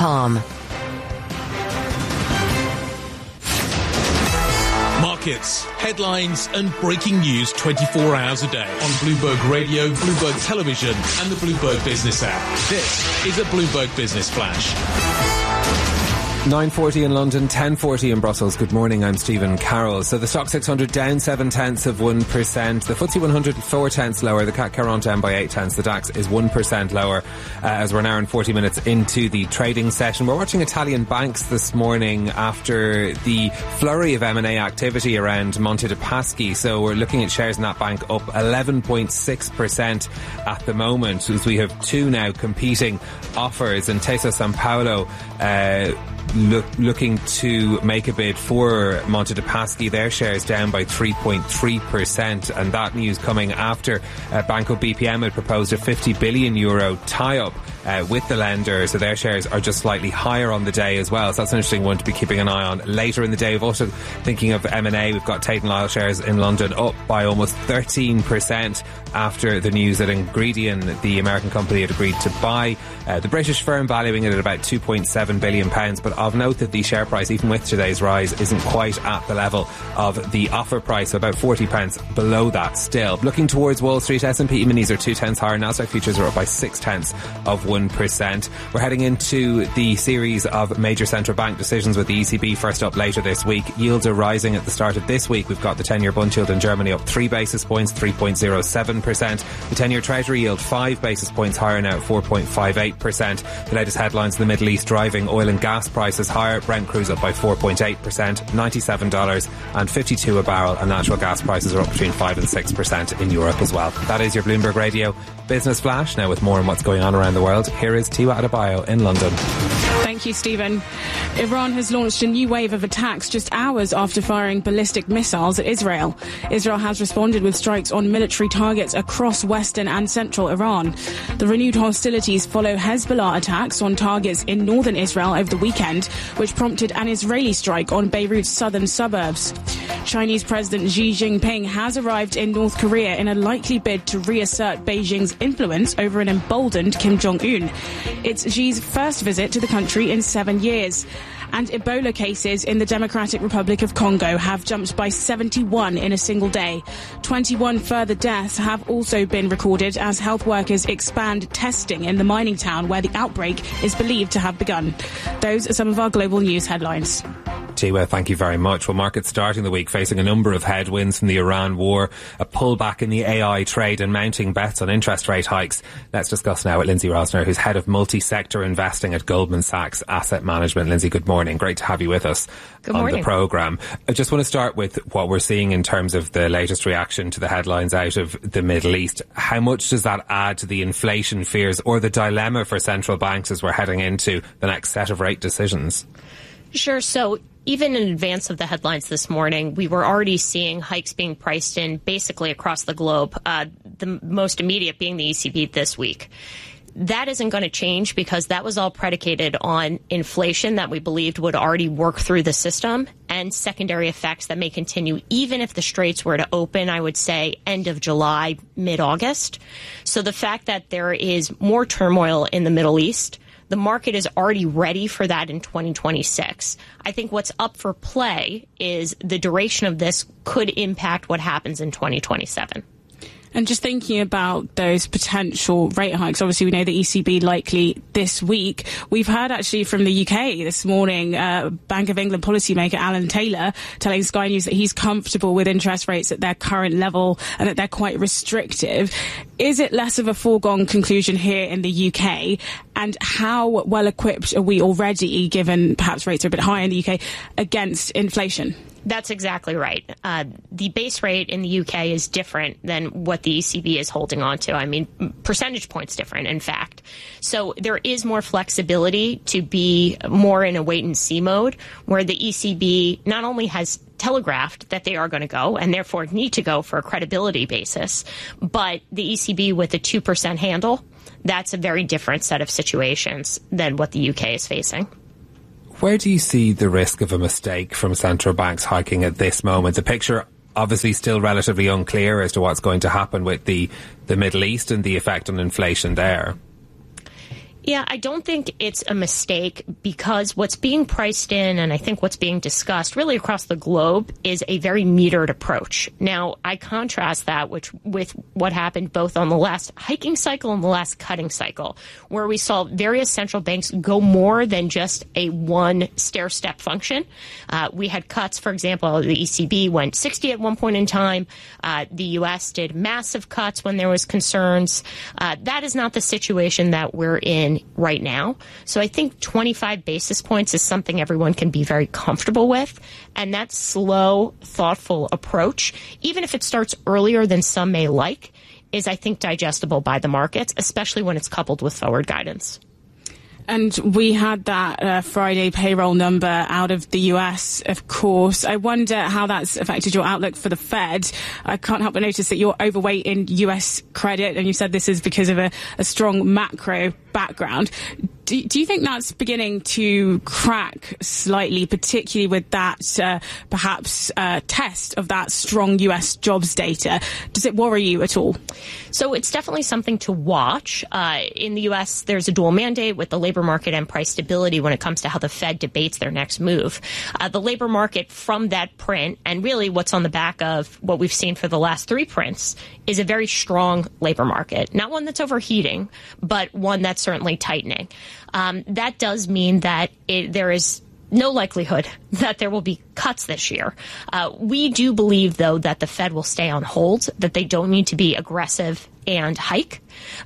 Bloomberg.com. Markets, headlines and breaking news 24 hours a day on Bloomberg Radio, Bloomberg Television and the Bloomberg Business app. This is a Bloomberg Business Flash. 9:40 in London, 10:40 in Brussels. Good morning, I'm Stephen Carroll. So the Stock 600 down 0.7%. The FTSE 100 4/10 lower. The CAC 40 down by 0.8. The DAX is 1% lower as we're now in 40 minutes into the trading session. We're watching Italian banks this morning after the flurry of M&A activity around Monte dei Paschi. So we're looking at shares in that bank up 11.6% at the moment as we have two now competing offers. And Intesa Sanpaolo looking to make a bid for Monte dei Paschi. Their shares down by 3.3%, and that news coming after Banco BPM had proposed a €50 billion tie-up with the lender, so their shares are just slightly higher on the day as well. So that's an interesting one to be keeping an eye on later in the day. We've also, thinking of M&A, we've got Tate & Lyle shares in London up by almost 13% after the news that Ingredion, the American company, had agreed to buy the British firm, valuing it at about £2.7 billion. But of note that the share price, even with today's rise, isn't quite at the level of the offer price, so about 40 pence below that still. Looking towards Wall Street, S&P E-minis are 0.2 higher. Nasdaq futures are up by 0.6%. We're heading into the series of major central bank decisions with the ECB first up later this week. Yields are rising at the start of this week. We've got the 10-year bund yield in Germany up 3 basis points, 3.07%. The 10-year treasury yield 5 basis points higher now at 4.58%. The latest headlines in the Middle East driving oil and gas prices higher. Brent crude up by 4.8%, $97.52 a barrel, and natural gas prices are up between 5 and 6% in Europe as well. That is your Bloomberg Radio Business Flash. Now with more on what's going on around the world, here is Tiwa Adebayo in London. Thank you, Stephen. Iran has launched a new wave of attacks just hours after firing ballistic missiles at Israel. Israel has responded with strikes on military targets across western and central Iran. The renewed hostilities follow Hezbollah attacks on targets in northern Israel over the weekend, which prompted an Israeli strike on Beirut's southern suburbs. Chinese President Xi Jinping has arrived in North Korea in a likely bid to reassert Beijing's influence over an emboldened Kim Jong-un. It's Xi's first visit to the country in 7 years. And Ebola cases in the Democratic Republic of Congo have jumped by 71 in a single day. 21 further deaths have also been recorded as health workers expand testing in the mining town where the outbreak is believed to have begun. Those are some of our global news headlines. Tiwa, thank you very much. Well, markets starting the week facing a number of headwinds from the Iran war, a pullback in the AI trade and mounting bets on interest rate hikes. Let's discuss now with Lindsay Rosner, who's head of multi-sector investing at Goldman Sachs Asset Management. Lindsay, good morning. Great to have you with us on the programme. I just want to start with what we're seeing in terms of the latest reaction to the headlines out of the Middle East. How much does that add to the inflation fears or the dilemma for central banks as we're heading into the next set of rate decisions? Sure. So even in advance of the headlines this morning, we were already seeing hikes being priced in basically across the globe, the most immediate being the ECB this week. That isn't going to change because that was all predicated on inflation that we believed would already work through the system and secondary effects that may continue even if the straits were to open, I would say, end of July, mid-August. So the fact that there is more turmoil in the Middle East, the market is already ready for that in 2026. I think what's up for play is the duration of this could impact what happens in 2027. And just thinking about those potential rate hikes, obviously we know the ECB likely this week. We've heard actually from the UK this morning, Bank of England policymaker Alan Taylor telling Sky News that he's comfortable with interest rates at their current level and that they're quite restrictive. Is it less of a foregone conclusion here in the UK? And how well equipped are we already, given perhaps rates are a bit higher in the UK, against inflation? That's exactly right. The base rate in the UK is different than what the ECB is holding on to. I mean, percentage points different, in fact. So there is more flexibility to be more in a wait-and-see mode, where the ECB not only has telegraphed that they are going to go and therefore need to go for a credibility basis, but the ECB with a 2% handle, that's a very different set of situations than what the UK is facing. Where do you see the risk of a mistake from central banks hiking at this moment? The picture obviously still relatively unclear as to what's going to happen with the Middle East and the effect on inflation there. Yeah, I don't think it's a mistake because what's being priced in, and I think what's being discussed really across the globe, is a very metered approach. Now, I contrast that with what happened both on the last hiking cycle and the last cutting cycle, where we saw various central banks go more than just a one stair-step function. We had cuts, for example, the ECB went 60 at one point in time. The U.S. did massive cuts when there was concerns. That is not the situation that we're in right now. So I think 25 basis points is something everyone can be very comfortable with. And that slow, thoughtful approach, even if it starts earlier than some may like, is, I think, digestible by the markets, especially when it's coupled with forward guidance. And we had that Friday payroll number out of the US, of course. I wonder how that's affected your outlook for the Fed. I can't help but notice that you're overweight in US credit, and you said this is because of a strong macro background. Do you think that's beginning to crack slightly, particularly with that perhaps test of that strong US jobs data? Does it worry you at all? So it's definitely something to watch. In the US, there's a dual mandate with the labor market and price stability when it comes to how the Fed debates their next move. The labor market from that print, and really what's on the back of what we've seen for the last three prints, is a very strong labor market. Not one that's overheating, but one that's certainly tightening. That does mean that there is no likelihood that there will be cuts this year. We do believe, though, that the Fed will stay on hold, that they don't need to be aggressive and hike.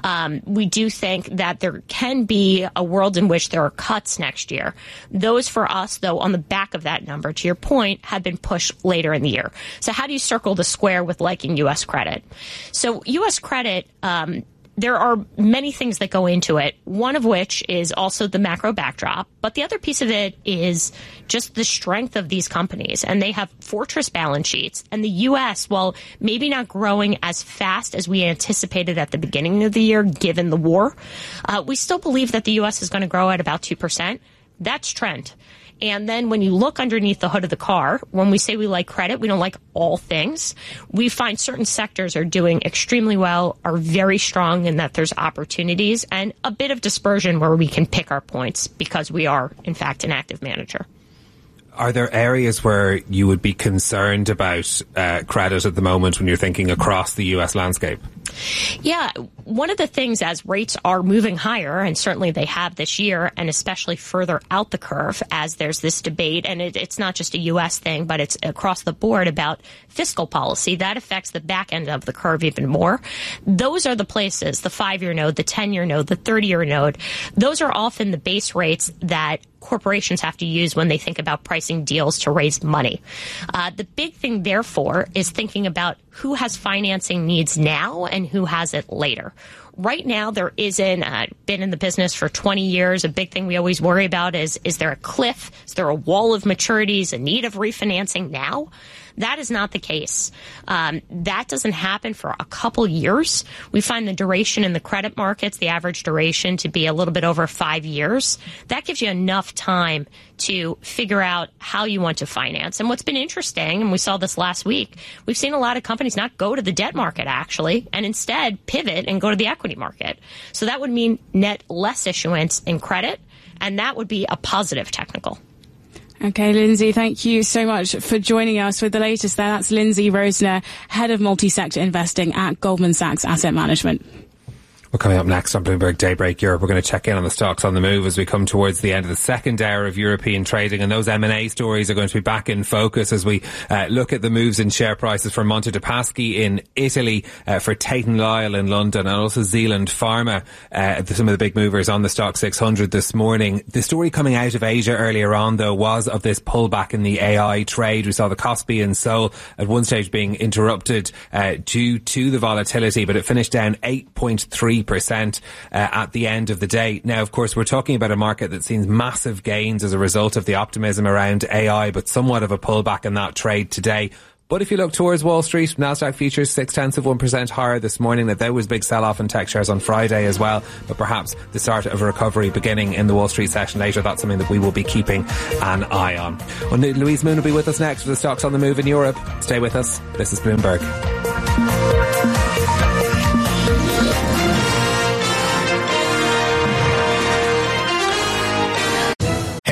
We do think that there can be a world in which there are cuts next year. Those for us, though, on the back of that number, to your point, have been pushed later in the year. So how do you circle the square with liking U.S. credit? So U.S. credit, there are many things that go into it, one of which is also the macro backdrop. But the other piece of it is just the strength of these companies. And they have fortress balance sheets. And the U.S., while maybe not growing as fast as we anticipated at the beginning of the year, given the war, we still believe that the U.S. is going to grow at about 2%. That's trend. And then when you look underneath the hood of the car, when we say we like credit, we don't like all things. We find certain sectors are doing extremely well, are very strong, and that there's opportunities and a bit of dispersion where we can pick our points because we are, in fact, an active manager. Are there areas where you would be concerned about credit at the moment when you're thinking across the US landscape? Yeah, one of the things as rates are moving higher, and certainly they have this year, and especially further out the curve as there's this debate, and it's not just a U.S. thing, but it's across the board about fiscal policy. That affects the back end of the curve even more. Those are the places, the 5-year node, the 10-year node, the 30-year node. Those are often the base rates that corporations have to use when they think about pricing deals to raise money. The big thing, therefore, is thinking about who has financing needs now and who has it later. Right now, there isn't, been in the business for 20 years. A big thing we always worry about is there a cliff? Is there a wall of maturities, a need of refinancing now? That is not the case. That doesn't happen for a couple years. We find the duration in the credit markets, the average duration, to be a little bit over 5 years. That gives you enough time to figure out how you want to finance. And what's been interesting, and we saw this last week, we've seen a lot of companies not go to the debt market, actually, and instead pivot and go to the equity market. So that would mean net less issuance in credit, and that would be a positive technical. Okay, Lindsay, thank you so much for joining us with the latest there. That's Lindsay Rosner, Head of Multi-Sector Investing at Goldman Sachs Asset Management. Well, coming up next on Bloomberg Daybreak Europe, we're going to check in on the stocks on the move as we come towards the end of the second hour of European trading, and those M&A stories are going to be back in focus as we look at the moves in share prices for Monte dei Paschi in Italy, for Tate & Lyle in London, and also Zealand Pharma, some of the big movers on the Stock 600 this morning. The story coming out of Asia earlier on, though, was of this pullback in the AI trade. We saw the Kospi in Seoul at one stage being interrupted due to the volatility, but it finished down 8.3% at the end of the day. Now, of course, we're talking about a market that sees massive gains as a result of the optimism around AI, but somewhat of a pullback in that trade today. But if you look towards Wall Street, Nasdaq futures 0.6% higher this morning. That there was big sell-off in tech shares on Friday as well, but perhaps the start of a recovery beginning in the Wall Street session later. That's something that we will be keeping an eye on. Well, Louise Moon will be with us next for the stocks on the move in Europe. Stay with us. This is Bloomberg.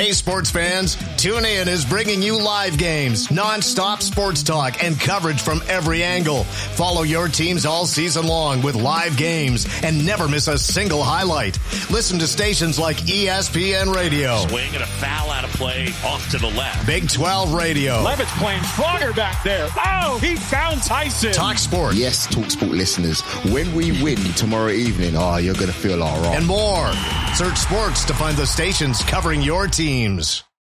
Hey, sports fans, Tune In is bringing you live games, non-stop sports talk, and coverage from every angle. Follow your teams all season long with live games and never miss a single highlight. Listen to stations like ESPN Radio. Swing and a foul out of play off to the left. Big 12 Radio. Levitt's playing stronger back there. Oh, he found Tyson. Talk Sport. Yes, Talk Sport listeners, when we win tomorrow evening, you're going to feel all right. And more. Search sports to find the stations covering your teams.